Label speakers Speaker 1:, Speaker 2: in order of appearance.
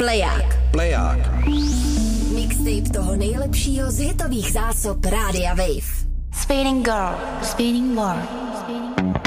Speaker 1: Pleják.
Speaker 2: Mixtape toho nejlepšího z hitových zásob Rádia Wave.
Speaker 3: Spinning Girl, Spinning World.